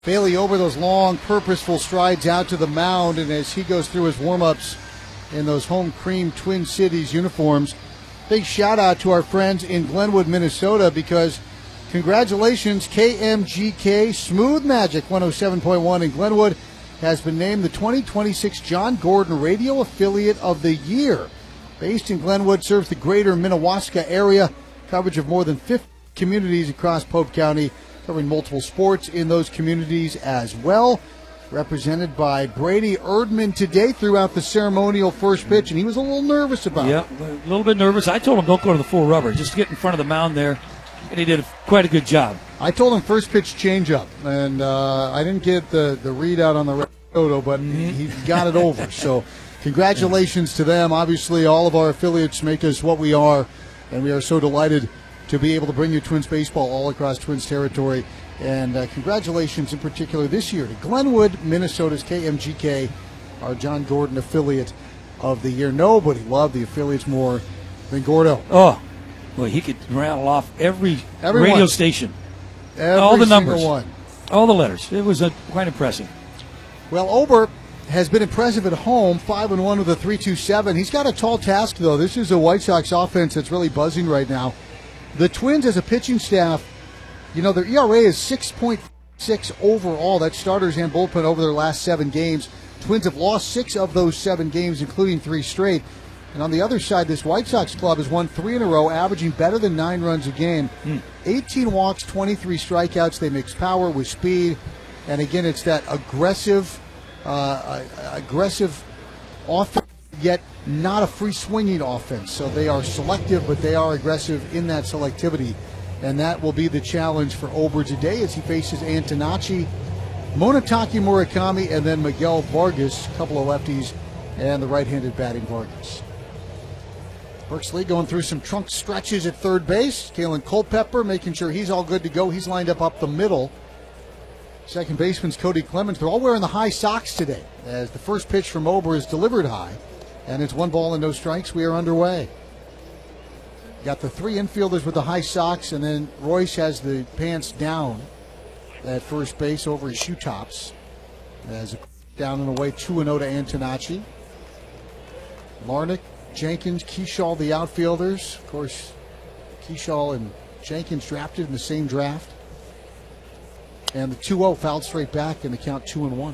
Bailey Ober, those long, purposeful strides out to the mound, and as he goes through his warm-ups in those home cream Twin Cities uniforms, big shout-out to our friends in Glenwood, Minnesota, because congratulations, KMGK Smooth Magic 107.1 in Glenwood has been named the 2026 John Gordon Radio Affiliate of the Year. Based in Glenwood, serves the greater Minnewaska area, coverage of more than 50 communities across Pope County, covering multiple sports in those communities as well. Represented by Brady Erdman today throughout the ceremonial first pitch, and he was a little nervous about it. Yeah, a little bit nervous. I told him don't go to the full rubber, just get in front of the mound there, and he did quite a good job. I told him first pitch changeup, and I didn't get the readout on the photo, but he got it over. So congratulations to them. Obviously, all of our affiliates make us what we are, and we are so delighted to be able to bring you Twins baseball all across Twins territory. And congratulations in particular this year to Glenwood, Minnesota's KMGK, our John Gordon affiliate of the year. Nobody loved the affiliates more than Gordo. Oh, well, he could rattle off every radio station. All the numbers. One. All the letters. It was quite impressive. Well, Ober has been impressive at home, 5-1 with a 3.27. He's got a tall task, though. This is a White Sox offense that's really buzzing right now. The Twins, as a pitching staff, you know, their ERA is 6.6 overall. That's starters and bullpen over their last 7 games. Twins have lost 6 of those 7 games, including 3 straight. And on the other side, this White Sox club has won 3 in a row, averaging better than 9 runs a game. 18 walks, 23 strikeouts. They mix power with speed. And again, it's that aggressive offense, yet not a free-swinging offense. So they are selective, but they are aggressive in that selectivity. And that will be the challenge for Ober today as he faces Antonacci, Monataki Murakami, and then Miguel Vargas, a couple of lefties, and the right-handed batting Vargas. Brooks Lee going through some trunk stretches at third base. Kalen Culpepper making sure he's all good to go. He's lined up the middle. Second baseman's Cody Clemens. They're all wearing the high socks today as the first pitch from Ober is delivered high. And it's 1 ball and no strikes. We are underway. Got the 3 infielders with the high socks, and then Royce has the pants down at first base over his shoe tops. As down and away, 2-0 to Antonacci. Larnach, Jenkins, Keyshaw, the outfielders. Of course, Keyshaw and Jenkins drafted in the same draft. And the 2-0 fouled straight back, and the count 2-1.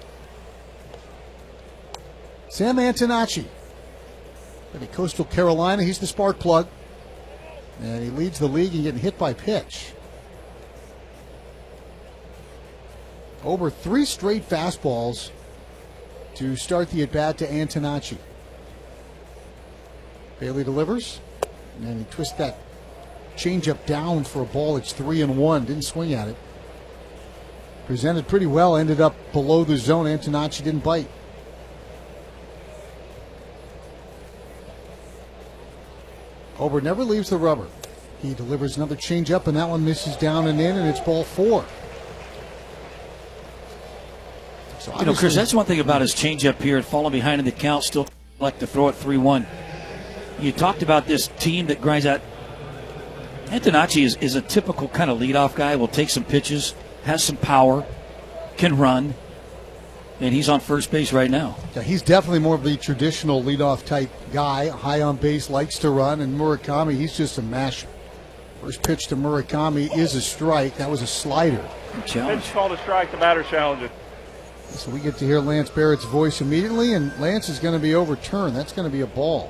Sam Antonacci. In Coastal Carolina, he's the spark plug. And he leads the league in getting hit by pitch. Over 3 straight fastballs to start the at-bat to Antonacci. Bailey delivers, and he twists that changeup down for a ball. It's 3-1. Didn't swing at it. Presented pretty well. Ended up below the zone. Antonacci didn't bite. Ober never leaves the rubber. He delivers another changeup, and that one misses down and in, and it's ball 4. So you know, Chris, that's one thing about his changeup here, falling behind in the count, still like to throw it 3-1. You talked about this team that grinds out. Antonacci is a typical kind of leadoff guy, will take some pitches, has some power, can run, and he's on first base right now. Yeah, he's definitely more of the traditional leadoff type guy, high on base, likes to run, and Murakami, he's just a masher. First pitch to Murakami is a strike. That was a slider. Pitch called a strike, the batter challenges. So we get to hear Lance Barrett's voice immediately, and Lance is going to be overturned. That's going to be a ball.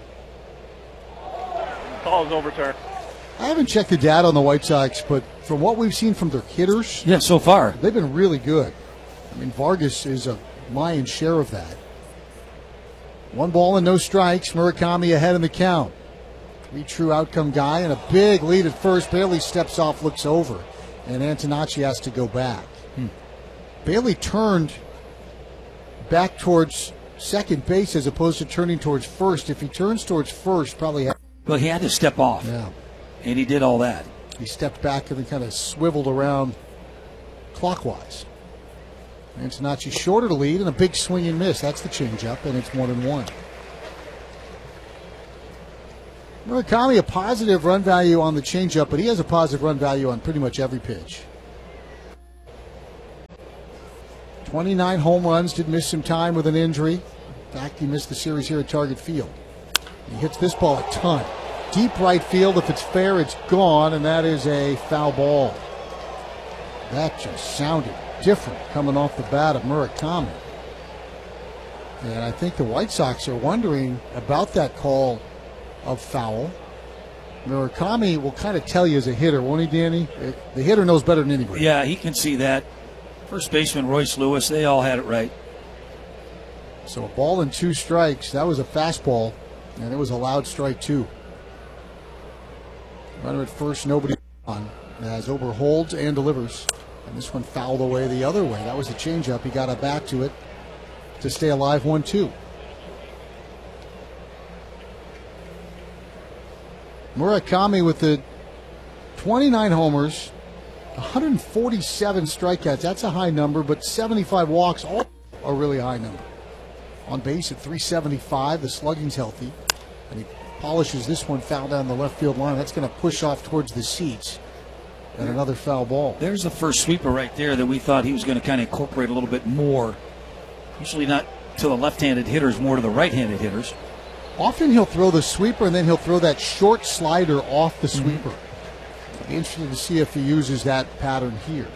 Call is overturned. I haven't checked the data on the White Sox, but from what we've seen from their hitters, yeah, so far they've been really good. I mean, Vargas is a lion's share of that. 1 ball and no strikes. Murakami ahead in the count. 3 true outcome guy and a big lead at first. Bailey steps off, looks over, and Antonacci has to go back. Bailey turned back towards second base as opposed to turning towards first. If he turns towards first, probably. Well, he had to step off. Yeah. And he did all that. He stepped back and then kind of swiveled around clockwise. Antonacci shorter to lead and a big swing and miss. That's the changeup, and it's 1-1. Murakami, a positive run value on the changeup, but he has a positive run value on pretty much every pitch. 29 home runs, did miss some time with an injury. In fact, he missed the series here at Target Field. He hits this ball a ton. Deep right field, if it's fair, it's gone, and that is a foul ball. That just sounded different coming off the bat of Murakami. And I think the White Sox are wondering about that call of foul. Murakami will kind of tell you as a hitter, won't he, Danny? The hitter knows better than anybody. Yeah, he can see that. First baseman Royce Lewis, they all had it right. So a ball and 2 strikes. That was a fastball, and it was a loud strike, too. Runner at first, nobody on. As Ober holds and delivers. And this one fouled away the other way. That was a changeup. He got back to it to stay alive, 1-2. Murakami with the 29 homers, 147 strikeouts. That's a high number, but 75 walks, all a really high number. On base at 375, the slugging's healthy. And he polishes this one foul down the left field line. That's going to push off towards the seats. And another foul ball. There's the first sweeper right there that we thought he was going to kind of incorporate a little bit more. Usually not to the left-handed hitters, more to the right-handed hitters. Often he'll throw the sweeper and then he'll throw that short slider off the sweeper. I'll be interested to see if he uses that pattern here.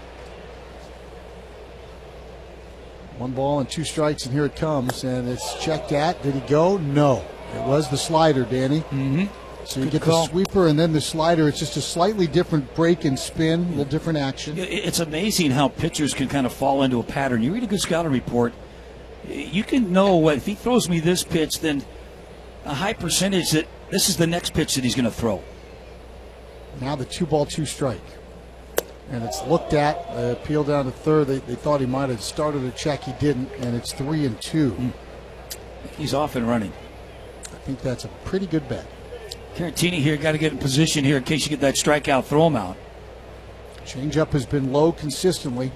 1 ball and 2 strikes, and here it comes, and it's checked at. Did he go? No. It was the slider, Danny. So you get the sweeper and then the slider. It's just a slightly different break and spin, a little different action. It's amazing how pitchers can kind of fall into a pattern. You read a good scouting report, you can know if he throws me this pitch, then a high percentage that this is the next pitch that he's going to throw. Now the 2 ball, 2 strike. And it's looked at, appeal down to third. They thought he might have started a check. He didn't, and it's 3-2. He's off and running. I think that's a pretty good bet. Caratini here got to get in position here in case you get that strikeout, throw him out. Changeup has been low consistently.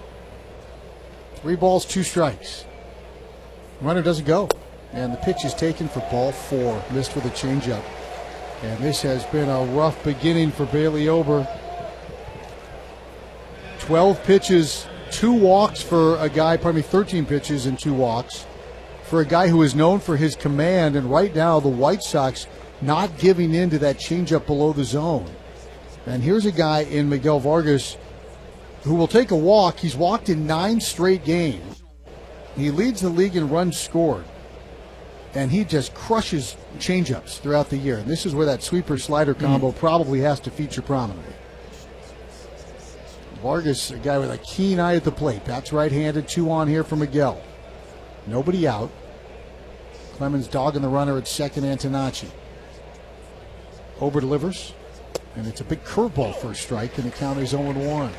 3 balls, 2 strikes. Runner doesn't go. And the pitch is taken for ball 4. Missed with a changeup. And this has been a rough beginning for Bailey Ober. 12 pitches, 2 walks for a guy, 13 pitches and 2 walks for a guy who is known for his command. And right now, the White Sox not giving in to that changeup below the zone. And here's a guy in Miguel Vargas who will take a walk. He's walked in 9 straight games. He leads the league in runs scored. And he just crushes changeups throughout the year. And this is where that sweeper-slider combo probably has to feature prominently. Vargas, a guy with a keen eye at the plate. Bats right-handed, 2 on here for Miguel. Nobody out. Clemens dogging the runner at second, Antonacci. Ober delivers. And it's a big curveball for a strike, and the count is 0-1.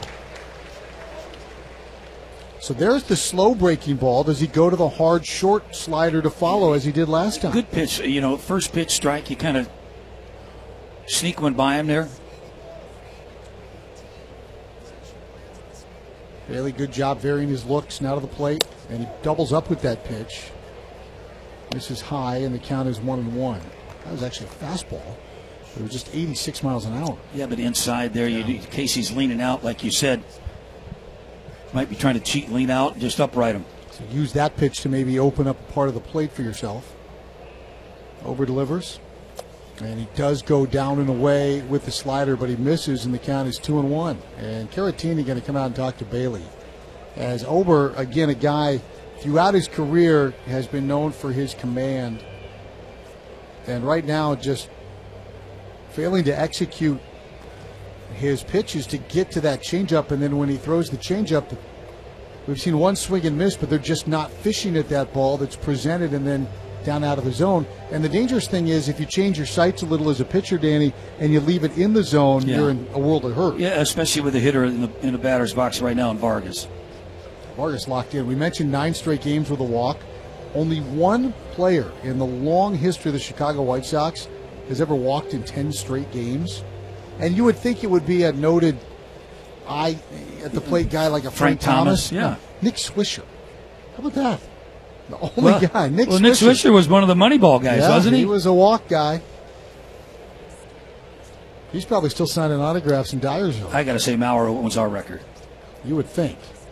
So there's the slow breaking ball. Does he go to the hard short slider to follow as he did last time? Good pitch. First pitch strike, you kind of sneak one by him there. Bailey, good job varying his looks now to the plate. And he doubles up with that pitch. This is high, and the count is 1-1. That was actually a fastball. It was just 86 miles an hour. Yeah, but inside there, Casey's leaning out, like you said. Might be trying to cheat and lean out and just upright him. So use that pitch to maybe open up a part of the plate for yourself. Ober delivers. And he does go down and away with the slider, but he misses, and the count is 2-1. And Caratini going to come out and talk to Bailey. As Ober, again, a guy throughout his career has been known for his command. And right now just failing to execute his pitches to get to that changeup, and then when he throws the changeup, we've seen one swing and miss, but they're just not fishing at that ball that's presented and then down out of the zone. And the dangerous thing is if you change your sights a little as a pitcher, Danny, and you leave it in the zone, you're in a world of hurt. Yeah, especially with the hitter in the batter's box right now in Vargas. Vargas locked in. We mentioned 9 straight games with a walk. Only one player in the long history of the Chicago White Sox has ever walked in 10 straight games. And you would think it would be a noted eye at the plate guy like a Frank Thomas. Yeah. Nick Swisher. How about that? The only guy. Nick Swisher. Nick Swisher was one of the Moneyball guys, wasn't he? He was a walk guy. He's probably still signing autographs in Dyersville. I got to say, Mauer owns our record. You would think.